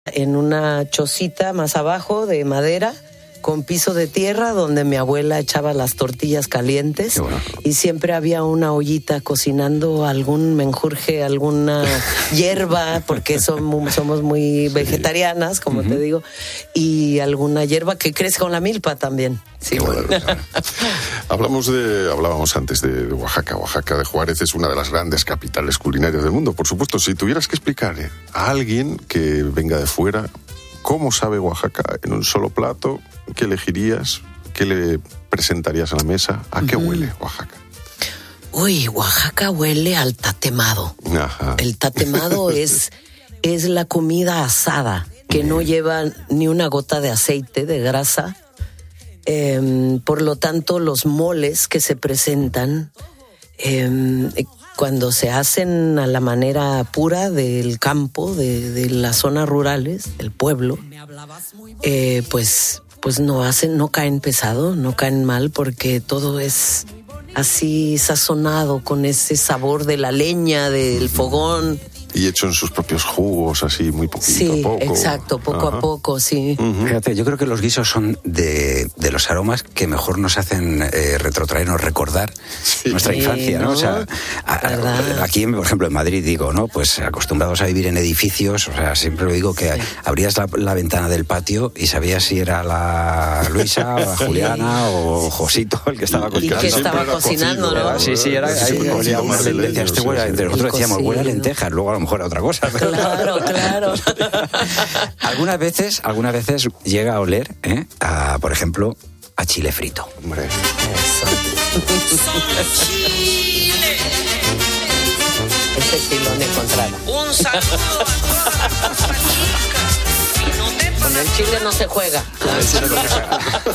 en una chocita más abajo de madera, con piso de tierra, donde mi abuela echaba las tortillas calientes. Bueno. Y siempre había una ollita cocinando algún menjurje, alguna hierba, porque somos muy vegetarianas, como te digo, y alguna hierba que crece con la milpa también. Sí, bueno. Hablábamos antes de Oaxaca. Oaxaca de Juárez es una de las grandes capitales culinarias del mundo. Por supuesto, si tuvieras que explicar a alguien que venga de fuera cómo sabe Oaxaca en un solo plato, ¿qué elegirías? ¿Qué le presentarías a la mesa? ¿A qué huele Oaxaca? Uy, Oaxaca huele al tatemado. Ajá. El tatemado es la comida asada, que no lleva ni una gota de aceite, de grasa. Por lo tanto, los moles que se presentan, cuando se hacen a la manera pura del campo, de las zonas rurales, del pueblo, pues no caen pesado, no caen mal, porque todo es así sazonado con ese sabor de la leña, del fogón. Y hecho en sus propios jugos, así, muy poquito a poco. Sí, exacto, poco a poco, sí. Fíjate, yo creo que los guisos son de los aromas que mejor nos hacen retrotraernos, recordar nuestra infancia, ¿no? O sea, aquí, por ejemplo, en Madrid, digo, ¿no? Pues acostumbrados a vivir en edificios, o sea, siempre lo digo, que abrías la ventana del patio y sabías si era la Luisa, o la Juliana, o Josito, el que estaba cocinando. Y que estaba cocinando, ¿no? Sí, era ahí, nosotros decíamos, huele a lentejas, luego a lo mejor a otra cosa. Claro. Algunas veces llega a oler, por ejemplo, a chile frito. Hombre. Ese sí lo han encontrado. Un saludo a todas las chicas. Con el chile no se juega.